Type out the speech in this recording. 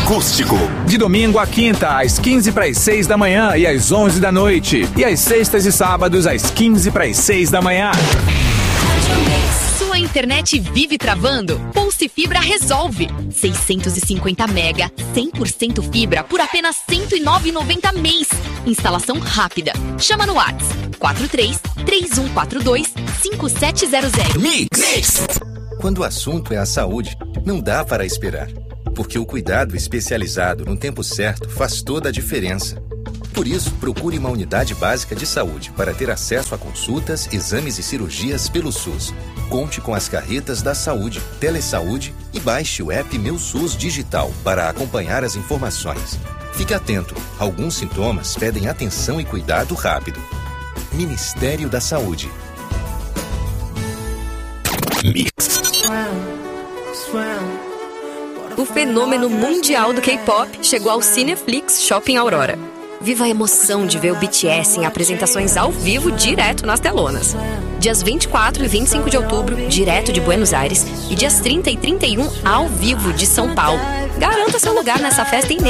Acústico. De domingo a quinta, às 15 para as 6 da manhã e às 11 da noite. E às sextas e sábados, às 15 para as 6 da manhã. Sua internet vive travando? Pulse Fibra resolve. 650 mega, 100% fibra por apenas R$ 109,90 mês. Instalação rápida. Chama no WhatsApp 43-3142-5700. Mix. Quando o assunto é a saúde, não dá para esperar. Porque o cuidado especializado no tempo certo faz toda a diferença. Por isso, procure uma unidade básica de saúde para ter acesso a consultas, exames e cirurgias pelo SUS. Conte com as carretas da saúde, Telesaúde e baixe o app Meu SUS Digital para acompanhar as informações. Fique atento, alguns sintomas pedem atenção e cuidado rápido. Ministério da Saúde. Mix. O fenômeno mundial do K-pop chegou ao Cineflix Shopping Aurora. Viva a emoção de ver o BTS em apresentações ao vivo direto nas telonas. Dias 24 e 25 de outubro, direto de Buenos Aires, e dias 30 e 31 ao vivo de São Paulo. Garanta seu lugar nessa festa